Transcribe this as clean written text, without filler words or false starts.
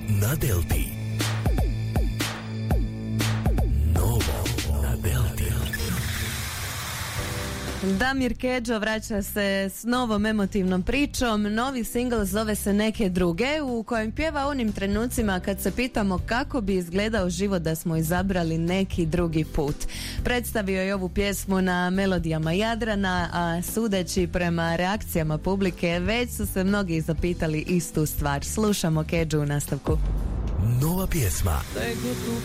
na Delti. Novo na Delti. Damir Kedžo vraća se s novom emotivnom pričom. Novi singl zove se Neke druge, u kojem pjeva onim trenucima kad se pitamo kako bi izgledao život da smo izabrali neki drugi put. Predstavio je ovu pjesmu na melodijama Jadrana, a sudeći prema reakcijama publike već su se mnogi zapitali istu stvar. Slušamo Kedžu u nastavku. Nova pjesma. Nego tu